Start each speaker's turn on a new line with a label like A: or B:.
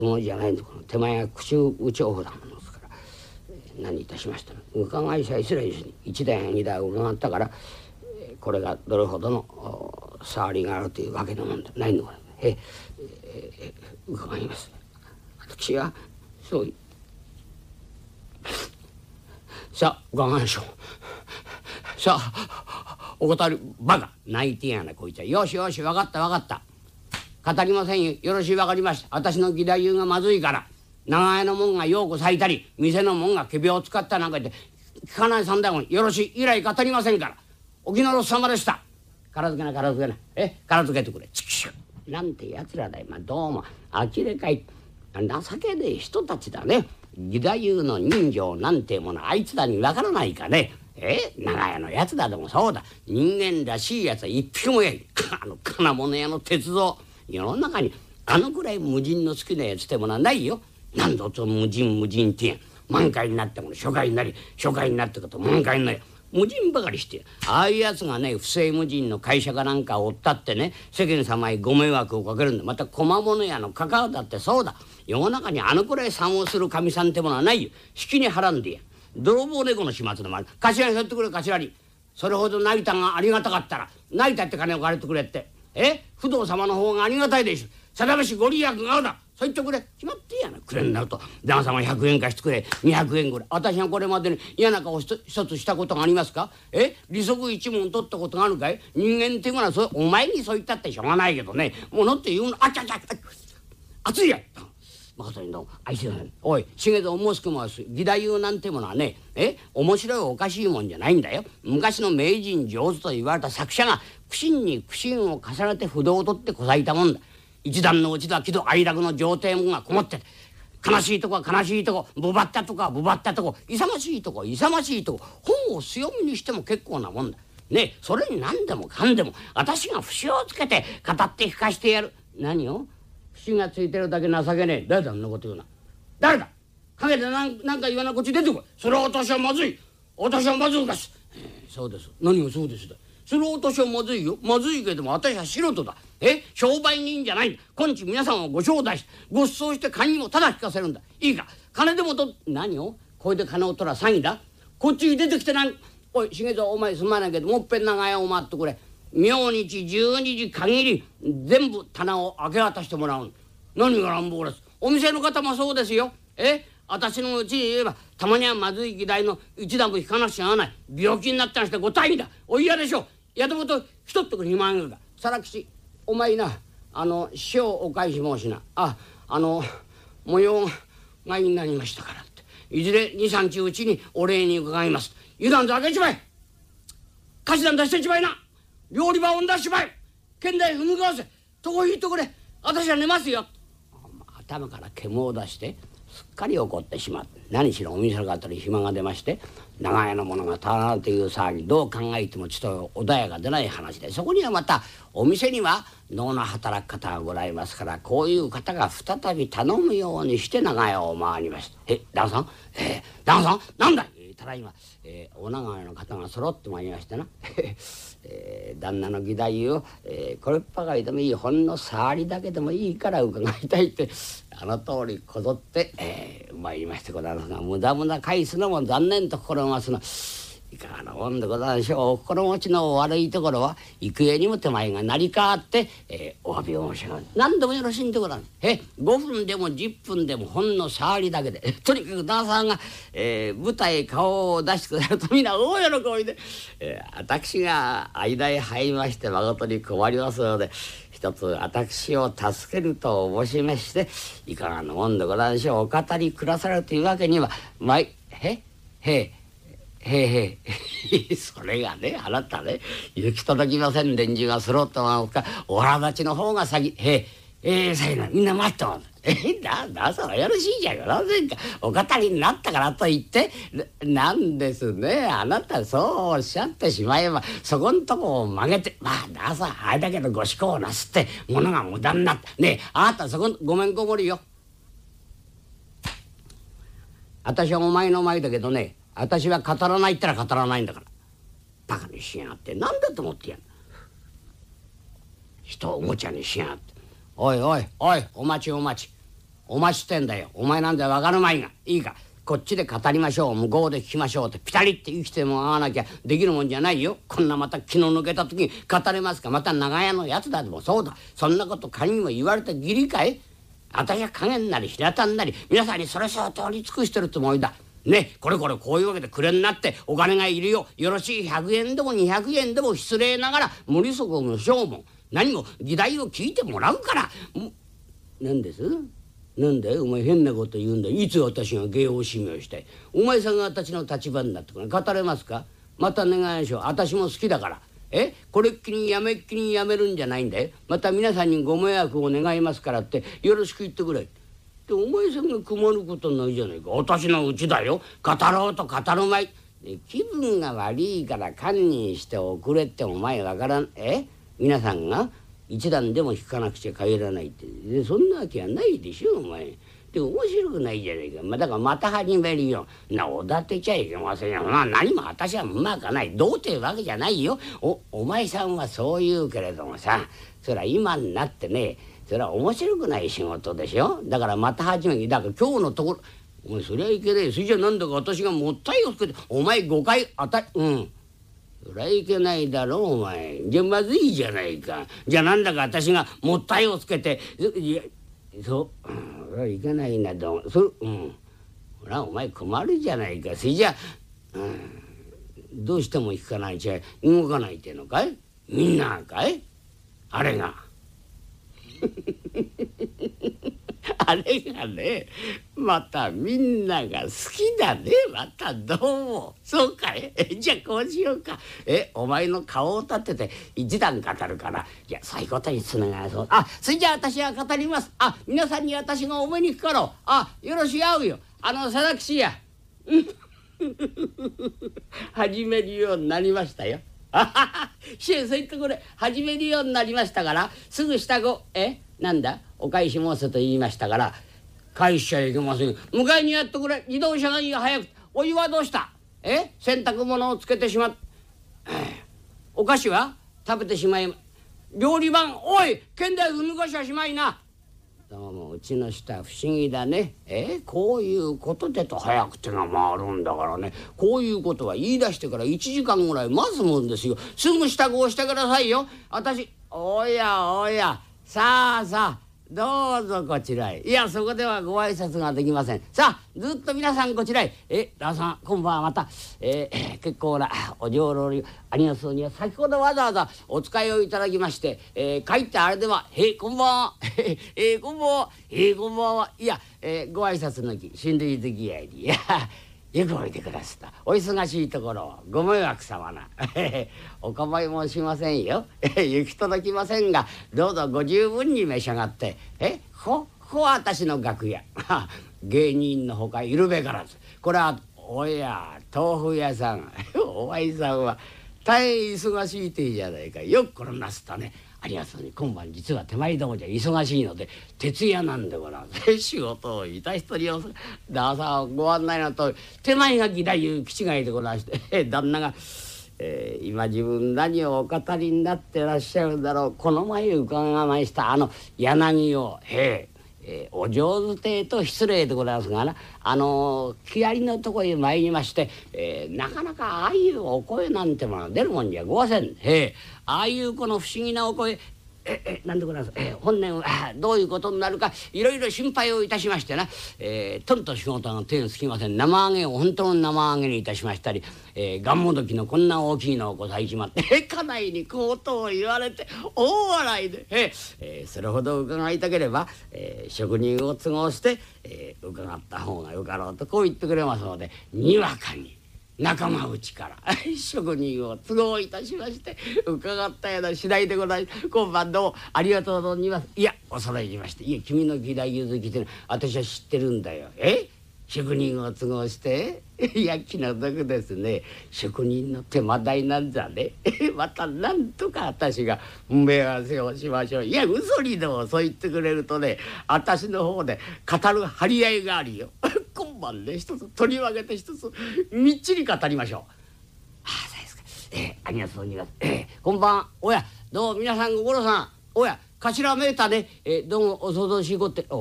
A: ものじゃないんです。この手前が口打ちオフなものですから、何いたしましたの。伺いさえすら1台2台伺ったから、これがどれほどの触りがあるというわけのもんでないのかな。伺います。私はそういうさあ伺いましょう。さあお断りバカ泣いてやなこいつは。よしよし分かった分かった、語りませんよ。よろしい分かりました。私の義太夫がまずいから長屋のもんがようこ咲いたり店のもんが仮病を使ったなんか言って聞かない三代もよろしい以来語りませんから。お気の毒様でした。片付けな片付けな片付けてくれ。チキシュなんてやつらだよ。どうも呆れかい情けねえ人たちだね。義太夫の人情なんてものあいつらにわからないかね。長屋のやつだでもそうだ。人間らしいやつは一匹もやい。金物屋の鉄道世の中にあのくらい無人の好きなやつってものはないよ。何度と無人ってやん。満開になったもの初回になり初回になったこと満開になり無人ばかりしてああいうやつがね不正無人の会社かなんかを追ったってね世間様にご迷惑をかけるんだ。また小間物屋のカカオだってそうだ。世の中にあのくらい参をするかみさんってものはないよ。引きに払んでや泥棒猫の始末のもある。頭に拾ってくれ頭に。それほど成田がありがたかったら成田って金を借りてくれって不動様の方がありがたいでしょ。定めしご利益があるだそう言ってくれ。決まってやな。くれになると旦様100円貸してくれ200円ぐらい。私がこれまでに嫌な顔一つしたことがありますか。利息一文取ったことがあるかい。人間っていうのはそお前にそう言ったってしょうがないけどね。ものって言うのあちゃちゃ熱いや誠にどうも愛してください。おい重蔵申しくます義太夫なんてものはね面白いおかしいもんじゃないんだよ。昔の名人上手と言われた作者が苦心に苦心を重ねて不動を取ってこさいたもんだ。一段のうちだ喜怒哀楽の上帝もんがこもってて悲しいとこは悲しいとこぶばったとこはぶばったとこ勇ましいとこ勇ましいとこ本を強みにしても結構なもんだね。それに何でもかんでも私が節をつけて語って聞かしてやる。何を節がついてるだけ情けねえ。誰だそんなこと言うな。誰だ陰で何か言わなこっち出てこい。それは私はまずい。私はまずいです。そうです。何がそうですだ。それは私はまずいよ。まずいけども私は素人だ。商売人じゃないんだ。今日皆さんをご招待してご馳走して金にもただ引かせるんだ。いいか金でもと何をこれで金を取ら詐欺だ。こっちに出てきておい重蔵お前すまないけどもっぺん長屋を回ってくれ。明日12時限り全部棚を明け渡してもらう。何が乱暴です。お店の方もそうですよ。私のうちに言えばたまにはまずい議題の一段も引かなくちゃならない。病気になったりしてご大変だ。お嫌でしょう。宿元一つく2万円が皿吉お前な師匠お返し申しな。模様がになりましたからっていずれ2、3日うちにお礼に伺います。油断と開けちまえ。菓子団出してちまいな。料理場を出しちまえ。剣台踏みかわせとこ引いてくれ。私は寝ますよ。頭から煙を出してすっかり怒ってしまって何しろお店の方に暇が出まして長屋のものが足らないという騒ぎどう考えてもちょっと穏やかでない話でそこにはまたお店には脳の働き方がございますからこういう方が再び頼むようにして長屋を回りました。旦さん旦さんなんだいただいまお長屋の方が揃ってまいりましてな旦那の義太夫をこれっぱかりでもいいほんの触りだけでもいいから伺いたいってあの通りこぞって参りましてございますが無駄返すのも残念と心ますのいかがなもんでございましょう。お心持ちの悪いところは幾重にも手前が成り代わって、お詫びを申し上げる。何でもよろしいんでございます。5分でも10分でもほんの触りだけでとにかく旦さんが、舞台へ顔を出してくださるとみんな大喜びで、私が間へ入りまして誠に困りますので一つ私を助けると申しましていかがなもんでございましょう。お語りくださるというわけにはそれがねあなたね行き届きません連中が揃ったままかお腹立ちの方が先さいなみんな待ってます。だそれよろしいじゃございませんか。お語りになったからと言ってなんですねあなたそうおっしゃってしまえばそこんとこを曲げてださあれだけのご思考をなすってものが無駄になってねあなたそこごめんこもりよ。私はお前の前だけどね私は語らないったら語らないんだからバカにしやがって何だと思ってやん人をおもちゃにしやがっておいお待ちお待ちしてんだよ。お前なんざ分かるまいが。いいか、こっちで語りましょう、向こうで聞きましょうってピタリって生きても合わなきゃできるもんじゃないよ。こんなまた気の抜けた時に語れますか。また長屋のやつだでもそうだ。そんなこと仮にも言われた義理かい。私は影になり平たんなり皆さんにそれさを取り尽くしてるつもりだ。ね、これこういうわけでくれんなってお金がいるよ。よろしい100円でも200円でも失礼ながら無利息無償も何も議題を聞いてもらうから。何です？なんだよお前変なこと言うんだ。いつ私が芸を指名してお前さんが私の立場になって語れますか。また願いましょう。私も好きだから。これっきりやめっきりやめるんじゃないんだよ。また皆さんにご迷惑を願いますからってよろしく言ってくれ。でお前さんが困ることないじゃないか。私のうちだよ。語ろうと語るまい。気分が悪いから堪忍しておくれってお前わからん。皆さんが一段でも引かなくちゃ帰らないってそんなわけはないでしょお前。で面白くないじゃないか。だからまた始めるよ。おだてちゃいけませんよ。何も私はうまくない。どうっていうわけじゃないよ。お前さんはそう言うけれどもさ、そりゃ今になってね、それは面白くない仕事でしょ。だからまた始める。だから今日のところお前そりゃいけねえ。それじゃなんだか私がもったいをつけてお前5回そりゃいけないだろお前。じゃまずいじゃないか。じゃあなんだか私がもったいをつけてそりゃいけないなどほらお前困るじゃないか。それじゃどうしても引かないちゃ動かないってのかい。みんなかいあれがあれがねまたみんなが好きだね。またどうもそうかい。じゃあこうしようか。お前の顔を立てて一段語るから。いやそういうことにつながりそう。それじゃあ私は語ります。皆さんに私がお目にかかろう。よろしい会うよ。佐々木氏や始めるようになりましたよ。師匠そう言ってくれ。始めるようになりましたからすぐ下ごなんだお返し申せと言いましたから返しちゃいけません。迎えにやってくれ。自動車がいい早く。お湯はどうした？洗濯物をつけてしまっお菓子は食べてしまい料理番おい剣台踏み越しはしまいな。どうもうちの下不思議だね。こういうことでと早く手が回るんだからね。こういうことは言い出してから1時間ぐらい待つもんですよ。すぐ支度をしてくださいよ。私おやさあどうぞこちらへ。いやそこではご挨拶ができません。さあずっと皆さんこちらへ。ラさんこんばんは。また、結構なお上楼にありますには先ほどわざわざお使いをいただきまして、書いてあれではこんばんはこんばんはこんばんは。いや、ご挨拶のき親類的やりよくおいでくださった。お忙しいところご迷惑様なお構いもしませんよ行き届きませんがどうぞご十分に召し上がって。ここは私の楽屋芸人のほかいるべからず。これはおや豆腐屋さんお前さんは大変忙しいていいじゃないか。よくこれなすったね。ありがとうに今晩実は手前どもじゃ忙しいので徹夜なんでございます仕事をいたしております。朝ご案内のと手前が義太夫気違いでございまして旦那が、今自分何をお語りになってらっしゃるだろう。この前伺いました柳をお上手てと失礼でございますがな木遣りのとこへ参りまして、なかなかああいうお声なんてもの出るもんじゃごません。ああいうこの不思議なお声なんでございます。本年はどういうことになるかいろいろ心配をいたしましてな、とんと仕事が手につきません。生揚げを本当の生揚げにいたしましたり、がんもどきのこんな大きいのをこさいちまって家内にこうと言われて大笑いで、それほど伺いたければ、職人を都合して、伺った方がよかろうとこう言ってくれますのでにわかに仲間内から職人を都合いたしまして伺ったような次第でございます。今晩どうもありがとうございます。いや恐れ入りまして。いや君の義太夫好きってのは私は知ってるんだよ。職人を都合していや気の毒ですね。職人の手間代なんざねまたなんとか私が埋め合わせをしましょう。いや嘘にでもそう言ってくれるとね私の方で語る張り合いがあるよ今晩ね一つ取り分けて一つみっちり語りましょう。そうですか。ありがとうございます。こんばんは。おやどうも皆さんご苦労さん。おや頭めいたね。どうもお騒々しいこって